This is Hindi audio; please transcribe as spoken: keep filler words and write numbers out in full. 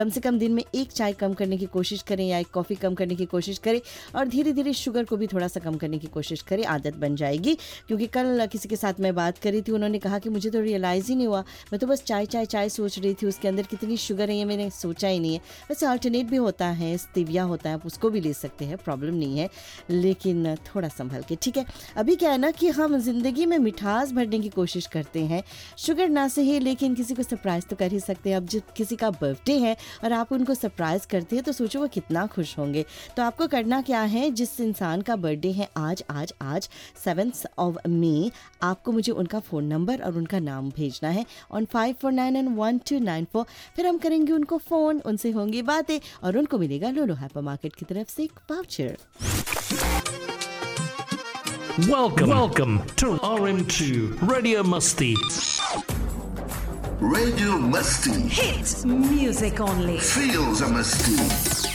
कम से कम दिन में एक चाय कम करने की कोशिश करें या एक कॉफ़ी कम करने की कोशिश करें और धीरे धीरे शुगर को भी थोड़ा सा कम करने की कोशिश करें, आदत बन जाएगी। क्योंकि कल किसी के साथ मैं बात करी थी, उन्होंने कहा कि मुझे तो रियलाइज़ ही नहीं हुआ, मैं तो बस चाय चाय चाय सोच रही थी, उसके अंदर कितनी शुगर है ये मैंने सोचा ही नहीं है। वैसे अल्टरनेट भी होता है, स्टीविया होता है, आप उसको भी ले सकते हैं, प्रॉब्लम नहीं है, लेकिन थोड़ा संभल के, ठीक है। अभी क्या है ना कि हम ज़िंदगी में मिठास भरने की कोशिश करते हैं, शुगर ना सही लेकिन किसी को सरप्राइज़ तो कर ही सकते हैं। अब जब किसी का बर्थडे है और आप उनको सरप्राइज़ करते हैं तो सोचो वो कितना खुश होंगे। तो आपको करना क्या है, जिस इंसान का बर्थडे है आज आज आज सेवन्थ ऑफ मई, आपको मुझे उनका फ़ोन नंबर और उनका नाम भेजना है on five four nine and one two nine four. फिर हम करेंगे उनको फ़ोन, उनसे होंगी बातें और उनको मिलेगा लुलु हाइपर मार्केट की तरफ से एक voucher. Welcome, welcome to R M two Radio Musti. Radio Musti. Hits music only. Feels a Musti.